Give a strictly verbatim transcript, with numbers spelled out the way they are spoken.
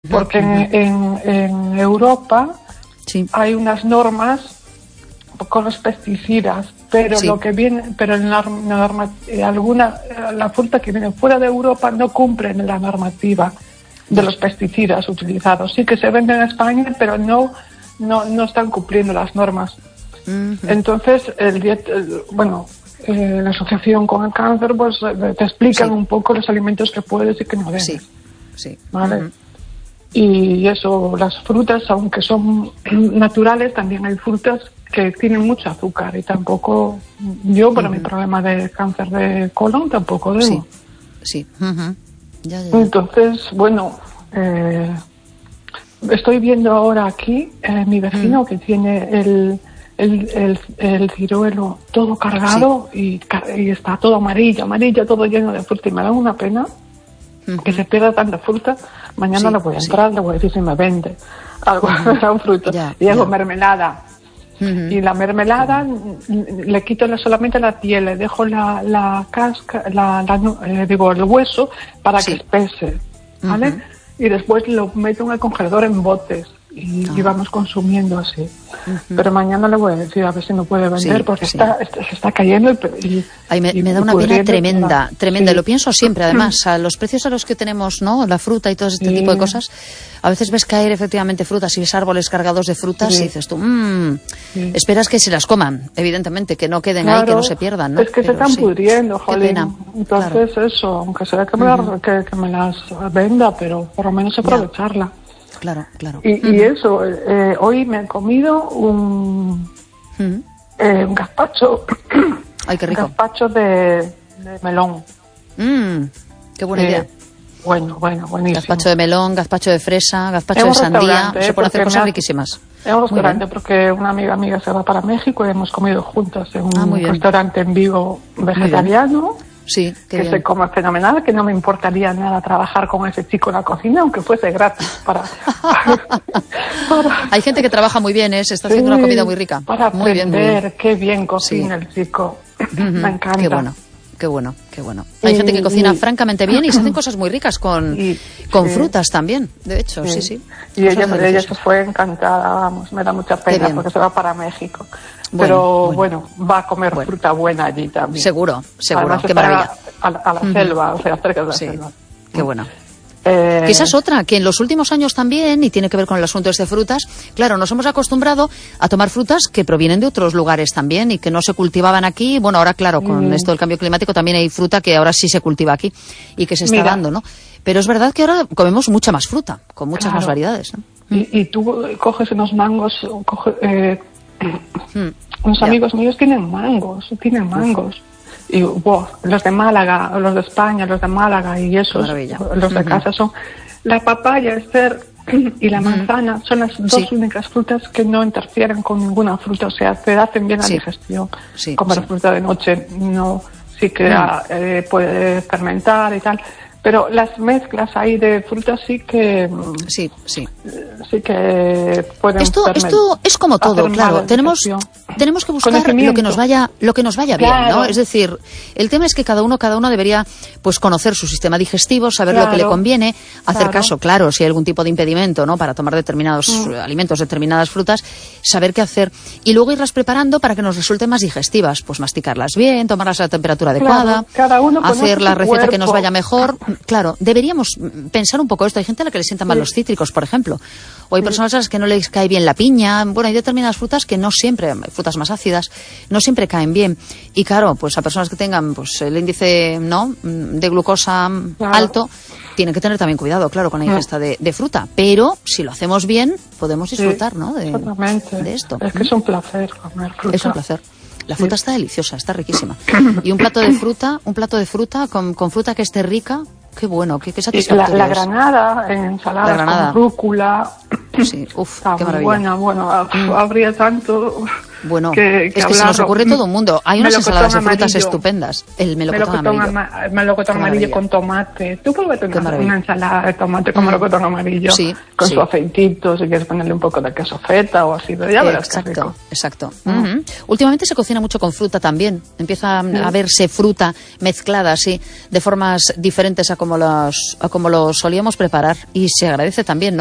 Porque en, en, en Europa sí. hay unas normas con los pesticidas, pero sí. lo que viene, pero en la norma, alguna la fruta que viene fuera de Europa no cumple la normativa de los pesticidas utilizados. Sí que se venden en España, pero no no no están cumpliendo las normas. Uh-huh. Entonces, el, el bueno, eh, la asociación con el cáncer, pues te explican sí. un poco los alimentos que puedes y que no debes. Sí, sí. ¿Vale? Uh-huh. Y eso, las frutas, aunque son naturales, también hay frutas que tienen mucho azúcar y tampoco, yo para uh-huh. mi problema de cáncer de colon tampoco debo. Sí, sí. Uh-huh. ya, ya, ya. Entonces, bueno, eh, estoy viendo ahora aquí eh, mi vecino uh-huh. que tiene el, el, el, el ciruelo todo cargado sí. y, y está todo amarillo, amarillo, todo lleno de fruta y me da una pena uh-huh. que se pierda tanta fruta. Mañana sí, le voy a entrar, sí. le voy a decir si me vende algo, uh-huh. me da un fruto. Ya, y hago ya. mermelada. Uh-huh. Y la mermelada uh-huh. le quito la, solamente la piel, le dejo la, la casca, la, la eh, digo, el hueso para sí. que espese, ¿vale? Uh-huh. Y después lo meto en el congelador en botes y, uh-huh. y vamos consumiendo así. Uh-huh. Pero mañana le voy a decir a ver si no puede vender sí, porque sí. Está, está, se está cayendo y, y, Ay, me, y me da una pena tremenda, la... tremenda. Sí. Y lo pienso siempre, además, a los precios a los que tenemos, ¿no? La fruta y todo este sí. tipo de cosas. A veces ves caer efectivamente frutas y ves árboles cargados de frutas sí. y dices tú, mmm, sí. esperas que se las coman, evidentemente, que no queden claro, ahí, que no se pierdan, ¿no? Es que Pero se están sí. pudriendo, jolín. Entonces claro. eso, aunque sea que me, uh-huh. la, que, que me las venda, pero por lo menos aprovecharla. Ya. Claro, claro. Y, uh-huh. y eso, eh, hoy me he comido un, uh-huh. eh, un gazpacho. Ay, qué rico. Un gazpacho de, de melón. Mm, qué buena eh, idea. Bueno, bueno, buenísimo. Gazpacho de melón, gazpacho de fresa, gazpacho de sandía. Se pueden hacer cosas ha, riquísimas. Es un restaurante porque una amiga amiga se va para México y hemos comido juntas en un ah, restaurante en Vigo vegetariano. Sí, que bien. Se come fenomenal, que no me importaría nada trabajar con ese chico en la cocina, aunque fuese gratis para... para Hay gente que trabaja muy bien, ¿eh? Se está haciendo sí, una comida muy rica. Para muy aprender bien, muy bien. Qué bien cocina sí. el chico. Uh-huh. Me encanta. Qué bueno. Qué bueno, qué bueno. Hay y, gente que cocina y, francamente bien y se hacen cosas muy ricas con, y, con sí. frutas también, de hecho, sí, sí. sí. Y ella, ella se fue encantada, vamos, me da mucha pena porque se va para México. Bueno, Pero bueno. bueno, va a comer bueno. fruta buena allí también. Seguro, seguro, Además, qué maravilla. A, a, a la uh-huh. selva, o sea, cerca de la sí. selva. Qué bueno. Eh... Que esa es otra, que en los últimos años también, y tiene que ver con el asunto de frutas, claro, nos hemos acostumbrado a tomar frutas que provienen de otros lugares también y que no se cultivaban aquí. Bueno, ahora claro, con mm. esto del cambio climático también hay fruta que ahora sí se cultiva aquí y que se está Mira. dando, ¿no? Pero es verdad que ahora comemos mucha más fruta, con muchas claro. más variedades, ¿no? Y, y tú coges unos mangos, coge, eh, mm. unos ya. amigos míos tienen mangos, tienen mangos. Uf. Y wow, los de Málaga, los de España, los de Málaga y esos, Maravilla. los de uh-huh. casa son la papaya, Esther, y la manzana, uh-huh. son las dos sí. únicas frutas que no interfieren con ninguna fruta, o sea, te hacen bien la sí. digestión. Sí, Comer sí. fruta de noche no, sí que uh-huh. eh, puede fermentar y tal, pero las mezclas ahí de frutas sí que sí, sí, sí que pueden esto ferment- esto es como todo, claro, tenemos tenemos que buscar lo que nos vaya lo que nos vaya claro. bien, ¿no? Es decir, el tema es que cada uno cada uno debería pues conocer su sistema digestivo, saber claro. lo que le conviene, hacer claro. caso, claro, si hay algún tipo de impedimento, ¿no? Para tomar determinados mm. alimentos, determinadas frutas, saber qué hacer y luego irlas preparando para que nos resulten más digestivas, pues masticarlas bien, tomarlas a la temperatura adecuada, claro. cada uno hacer la receta cuerpo. que nos vaya mejor. Claro, deberíamos pensar un poco esto. Hay gente a la que le sientan mal sí. los cítricos, por ejemplo. O hay sí. personas a las que no les cae bien la piña. Bueno, hay determinadas frutas que no siempre, frutas más ácidas, no siempre caen bien. Y claro, pues a personas que tengan pues el índice no de glucosa claro. alto, tienen que tener también cuidado, claro, con la ingesta de, de fruta. Pero si lo hacemos bien, podemos disfrutar, sí, ¿no? De, de esto. Es que es un placer comer fruta. Es un placer. La fruta sí. está deliciosa, está riquísima. Y un plato de fruta, un plato de fruta con, con fruta que esté rica, qué bueno, qué, qué satisfactorio. La, la granada en ensalada con rúcula. Sí, uff, qué maravilla. Buena, bueno, mm. habría tanto. Bueno, que, que es que se nos ocurre todo un mundo. Hay unas ensaladas de frutas amarillo. estupendas. El melocotón, melocotón amarillo. Ama, melocotón amarillo con tomate. Tú puedes una, una ensalada de tomate con mm. melocotón amarillo. Sí, con sí. su aceitito, si quieres ponerle un poco de queso feta o así. Ya verás exacto, qué rico. exacto. Mm. Uh-huh. Últimamente se cocina mucho con fruta también. Empieza mm. a verse fruta mezclada así, de formas diferentes a como, los, a como lo solíamos preparar. Y se agradece también, ¿no?